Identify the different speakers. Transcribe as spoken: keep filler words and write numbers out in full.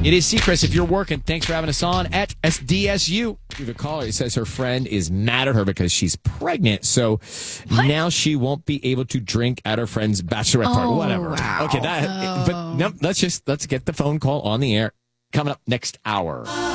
Speaker 1: It is Seacrest. If you're working, thanks for having us on at S D S U. We have a caller. It says her friend is mad at her because she's pregnant. So what? Now she won't be able to drink at her friend's bachelorette
Speaker 2: oh,
Speaker 1: party. Whatever.
Speaker 2: Wow.
Speaker 1: Okay, that. Oh. But no, let's just let's get the phone call on the air. Coming up next hour.